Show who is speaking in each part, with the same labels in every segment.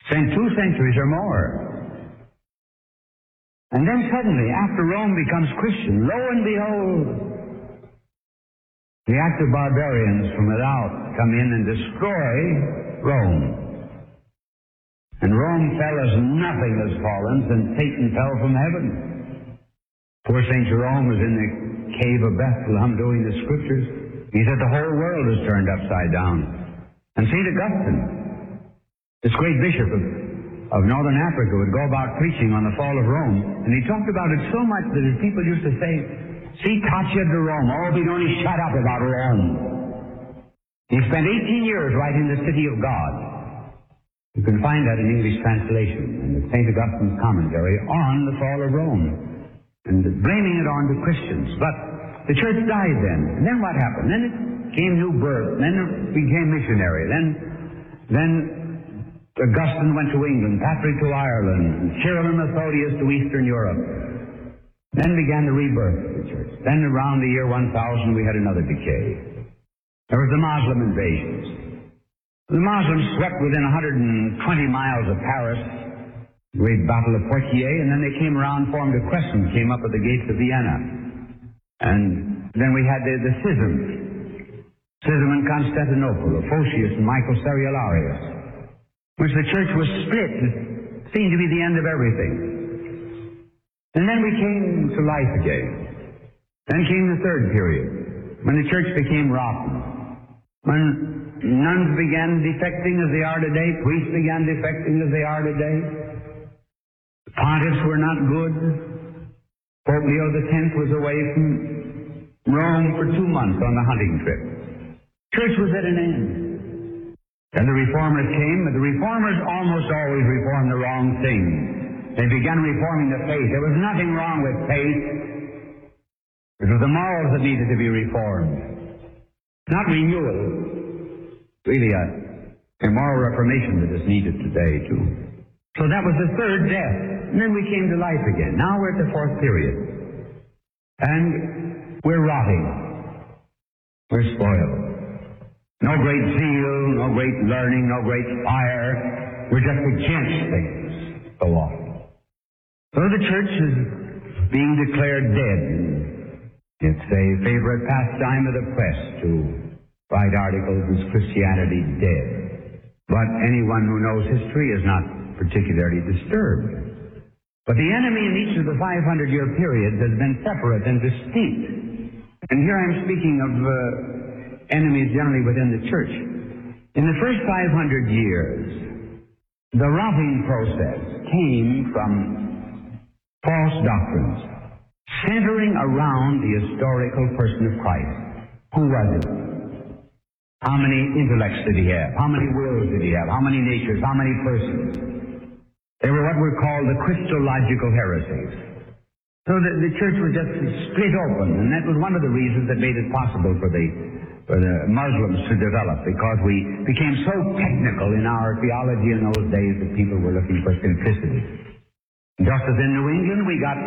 Speaker 1: spent 2 centuries or more. And then suddenly, after Rome becomes Christian, lo and behold, the active barbarians from without come in and destroy Rome. And Rome fell as nothing has fallen since Satan fell from heaven. Poor St. Jerome was in the cave of Bethlehem doing the scriptures. He said the whole world is turned upside down. And St. Augustine, this great bishop of northern Africa, would go about preaching on the fall of Rome, and he talked about it so much that his people used to say, "See, Caccia de Rome, oh, we only shut up about Rome." He spent 18 years writing The City of God. You can find that in English translation, in the St. Augustine's commentary on the fall of Rome, and blaming it on the Christians. But the church died then. And then what happened? Then it came new birth. Then it became missionary. Then Augustine went to England, Patrick to Ireland, Cyril and Methodius to Eastern Europe. Then began the rebirth of the church. Then around the year 1000 we had another decay. There was the Muslim invasions. The Muslims swept within 120 miles of Paris, the great Battle of Poitiers, and then they came around, formed a crescent, came up at the gates of Vienna. And then we had the schisms. Schism in Constantinople, of Photius and Michael Ceriolarius, which the church was split. It seemed to be the end of everything. And then we came to life again. Then came the third period, when the church became rotten, when nuns began defecting as they are today, priests began defecting as they are today. The pontiffs were not good. Pope Leo X was away from Rome for 2 months on a hunting trip. Church was at an end. Then the reformers came, but the reformers almost always reformed the wrong thing. They began reforming the faith. There was nothing wrong with faith. It was the morals that needed to be reformed. Not renewal. Really a moral reformation that is needed today, too. So that was the third death. And then we came to life again. Now we're at the fourth period. And we're rotting. We're spoiled. No great zeal, no great learning, no great fire. We're just against things so often. So the church is being declared dead. It's a favorite pastime of the press to write articles, "Is Christianity dead?" But anyone who knows history is not particularly disturbed. But the enemy in each of the 500-year periods has been separate and distinct. And here I'm speaking of enemies generally within the church. In the first 500 years, the rotting process came from false doctrines, centering around the historical person of Christ. Who was it? How many intellects did he have? How many wills did he have? How many natures? How many persons? They were what were called the Christological heresies. So the church was just split open, and that was one of the reasons that made it possible for the Muslims to develop, because we became so technical in our theology in those days that people were looking for simplicity. Just as in New England, we got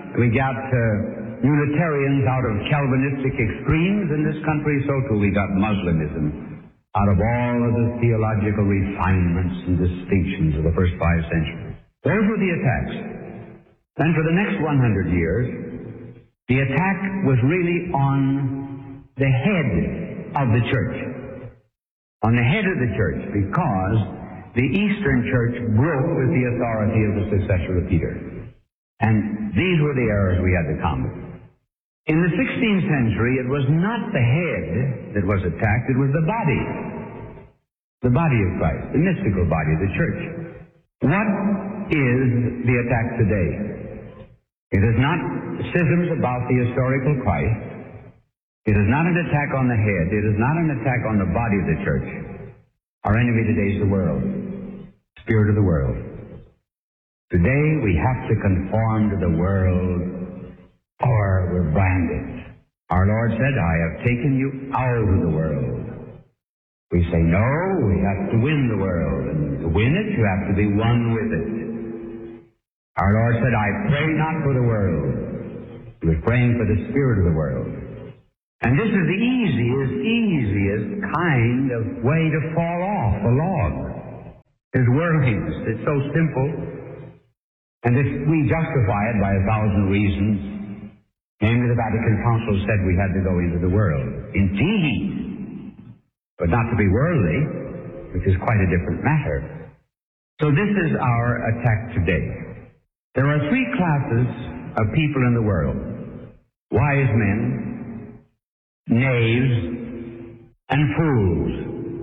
Speaker 1: Unitarians out of Calvinistic extremes. In this country, so too we got Muslimism out of all of the theological refinements and distinctions of the first 5 centuries. Those were the attacks. Then for the next 100 years, the attack was really on the head of the church. On the head of the church, because the Eastern church broke with the authority of the successor of Peter. And these were the errors we had to combat. In the 16th century, it was not the head that was attacked, it was the body of Christ, the mystical body, the church. What is the attack today? It is not schisms about the historical Christ. It is not an attack on the head. It is not an attack on the body of the church. Our enemy today is the world, spirit of the world. Today we have to conform to the world, or we're branded. Our Lord said, "I have taken you out of the world." We say, no, we have to win the world. And to win it, you have to be one with it. Our Lord said, "I pray not for the world." He was praying for the spirit of the world. And this is the easiest kind of way to fall off a log. is worldliness. It's so simple. And if we justify it by 1,000 reasons, namely the Vatican Council said we had to go into the world. Indeed, but not to be worldly, which is quite a different matter. So this is our attack today. There are three classes of people in the world: wise men, knaves, and fools.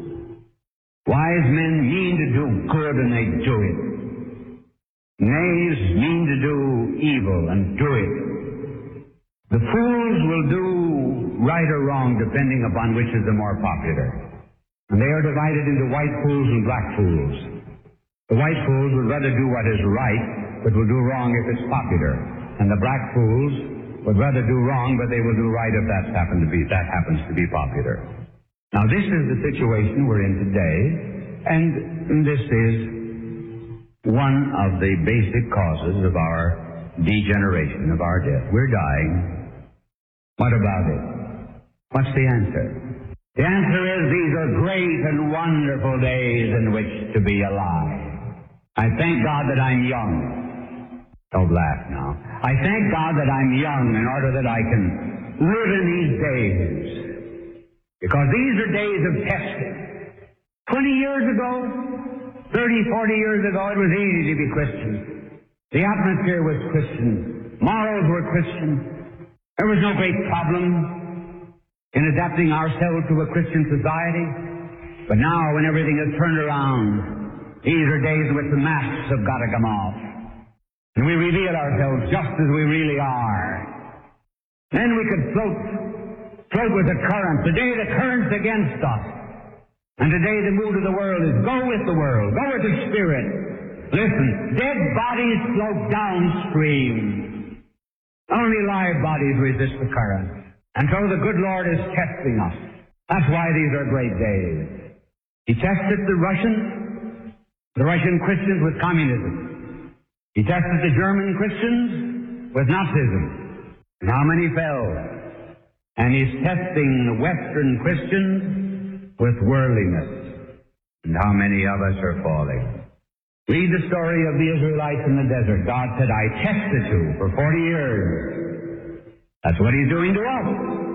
Speaker 1: Wise men mean to do good and they do it. Knaves mean to do evil and do it. The fools will do right or wrong depending upon which is the more popular. And they are divided into white fools and black fools. The white fools would rather do what is right, but will do wrong if it's popular. And the black fools would rather do wrong, but they will do right if that happens to be popular. Now this is the situation we're in today, and this is one of the basic causes of our degeneration, of our death. We're dying. What about it? What's the answer? The answer is these are great and wonderful days in which to be alive. I thank God that I'm young. Don't laugh now. I thank God that I'm young in order that I can live in these days. Because these are days of testing. 20 years ago, 30, 40 years ago, it was easy to be Christian. The atmosphere was Christian. Morals were Christian. There was no great problem in adapting ourselves to a Christian society. But now, when everything is turned around, these are days in which the masks have got to come off. And we reveal ourselves just as we really are. Then we could float with the current. Today the current's against us. And today the mood of the world is go with the world. Go with the Spirit. Listen, dead bodies float downstream. Only live bodies resist the current. And so the good Lord is testing us. That's why these are great days. He tested the Russian Christians with communism. He tested the German Christians with Nazism. And how many fell? And he's testing the Western Christians with worldliness. And how many of us are falling? Read the story of the Israelites in the desert. God said, I tested you for 40 years. That's what he's doing to us.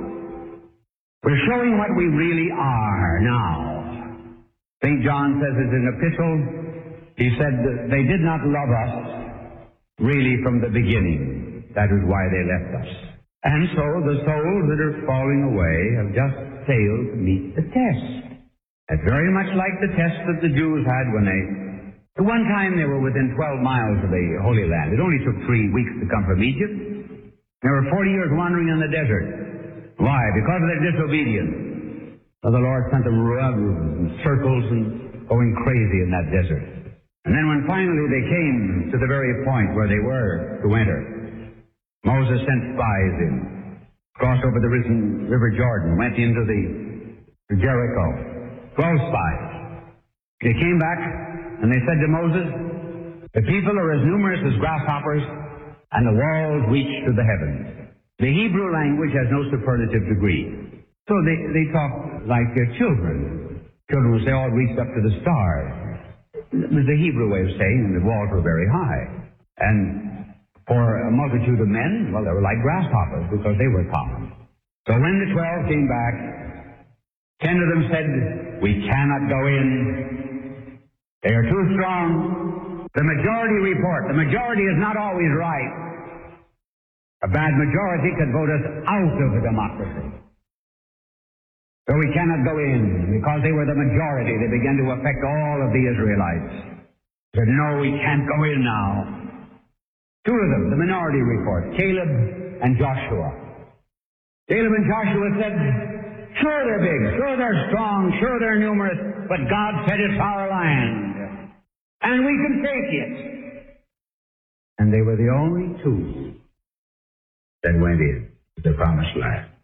Speaker 1: We're showing what we really are now. St. John says in an epistle, he said that they did not love us really from the beginning. That is why they left us. And so the souls that are falling away have just failed to meet the test. It's very much like the test that the Jews had when at one time they were within 12 miles of the Holy Land. It only took 3 weeks to come from Egypt. They were 40 years wandering in the desert. Why? Because of their disobedience. So the Lord sent them in circles and going crazy in that desert. And then when finally they came to the very point where they were to enter, Moses sent spies in, crossed over the River Jordan, went into the Jericho. 12 spies. They came back and they said to Moses, the people are as numerous as grasshoppers and the walls reach to the heavens. The Hebrew language has no superlative degree. So they talk like their children. Children will say, all reached up to the stars. It was the Hebrew way of saying, and the walls were very high. And for a multitude of men, well, they were like grasshoppers because they were common. So when the 12 came back, 10 of them said, we cannot go in. They are too strong. The majority report. The majority is not always right. A bad majority could vote us out of the democracy. So we cannot go in. Because they were the majority, they began to affect all of the Israelites. They said, no, we can't go in now. 2 of them, the minority report, Caleb and Joshua. Caleb and Joshua said, sure they're big, sure they're strong, sure they're numerous, but God said it's our land. And we can take it. And they were the only 2 that went in to the promised land.